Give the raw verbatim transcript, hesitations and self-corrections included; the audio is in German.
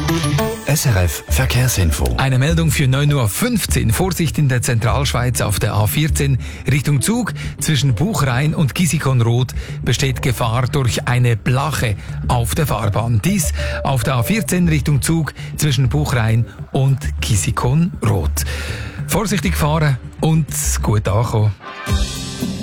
S R F Verkehrsinfo. Eine Meldung für neun Uhr fünfzehn. Vorsicht in der Zentralschweiz auf der A vierzehn Richtung Zug. Zwischen Buchrain und Gisikon-Roth besteht Gefahr durch eine Blache auf der Fahrbahn. Dies auf der A vierzehn Richtung Zug zwischen Buchrain und Gisikon-Roth. Vorsichtig fahren und gut ankommen.